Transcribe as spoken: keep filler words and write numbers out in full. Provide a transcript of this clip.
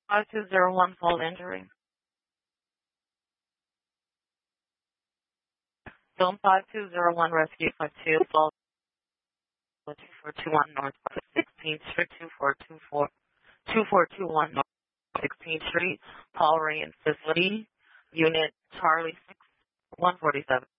five two zero one, full injury. Film five two zero one, rescue five two, full two four two one North sixteenth Street, two four two four, two four two one North sixteenth Street, Paul Ray and Facility, Unit Charlie six one forty-seven.